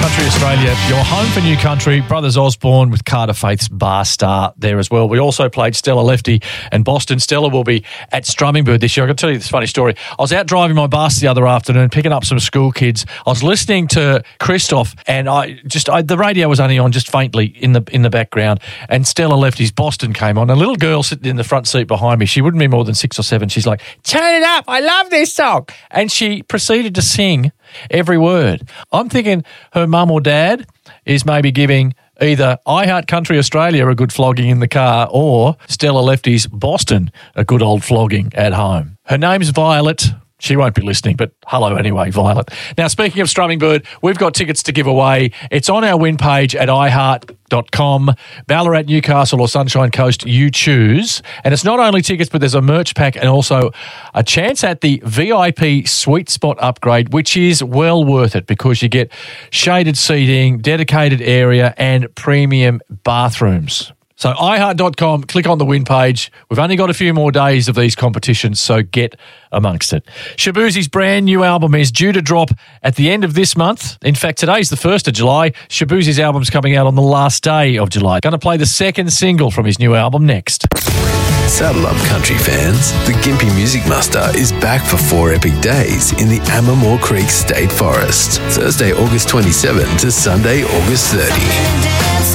Country Australia, your home for new country. Brothers Osborne with Carter Faith's Bar Star there as well. We also played Stella Lefty and Boston. Stella will be at Strumming Bird this year. I can tell you this funny story. I was out driving my bus the other afternoon, picking up some school kids. I was listening to Christoph, and the radio was only on just faintly in the background, and Stella Lefty's Boston came on. A little girl sitting in the front seat behind me, she wouldn't be more than 6 or 7. She's like, "Turn it up, I love this song." And she proceeded to sing every word. I'm thinking her mum or dad is maybe giving either I Heart Country Australia a good flogging in the car or Stella Lefty's Boston a good old flogging at home. Her name's Violet. She won't be listening, but hello anyway, Violet. Now, speaking of Strumming Bird, we've got tickets to give away. It's on our win page at iHeart.com. Ballarat, Newcastle or Sunshine Coast, you choose. And it's not only tickets, but there's a merch pack and also a chance at the VIP Sweet Spot upgrade, which is well worth it because you get shaded seating, dedicated area and premium bathrooms. So iHeart.com, click on the win page. We've only got a few more days of these competitions, so get amongst it. Shaboozey's brand new album is due to drop at the end of this month. In fact, today's the 1st of July. Shaboozey's album's coming out on the last day of July. Going to play the second single from his new album next. Saddle up, country fans. The Gympie Music Muster is back for 4 epic days in the Ammermoor Creek State Forest. Thursday, August 27 to Sunday, August 30.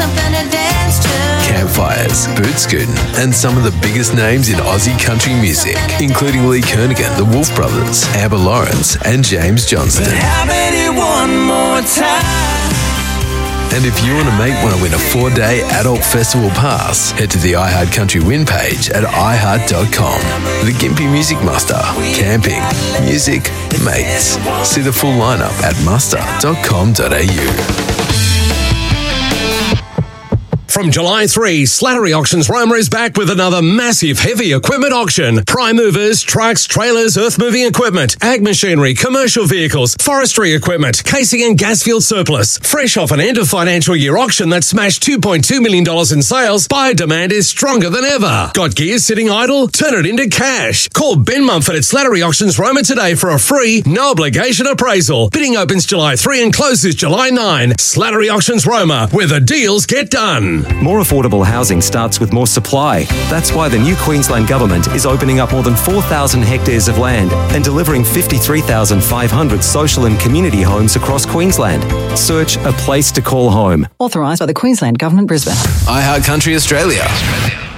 Campfires, boot scooting, and some of the biggest names in Aussie country music, including Lee Kernaghan, the Wolf Brothers, Amber Lawrence, and James Johnston. And if you and a mate want to win a 4-day adult festival pass, head to the iHeart Country win page at iHeart.com. The Gympie Music Muster. Camping, music, mates. See the full lineup at muster.com.au. From July 3, Slattery Auctions Roma is back with another massive heavy equipment auction. Prime movers, trucks, trailers, earth-moving equipment, ag machinery, commercial vehicles, forestry equipment, casing and gas field surplus. Fresh off an end-of-financial year auction that smashed $2.2 million in sales, buyer demand is stronger than ever. Got gear sitting idle? Turn it into cash. Call Ben Mumford at Slattery Auctions Roma today for a free, no-obligation appraisal. Bidding opens July 3 and closes July 9. Slattery Auctions Roma, where the deals get done. More affordable housing starts with more supply. That's why the new Queensland Government is opening up more than 4,000 hectares of land and delivering 53,500 social and community homes across Queensland. Search A Place to Call Home. Authorised by the Queensland Government, Brisbane. iHeart Country Australia.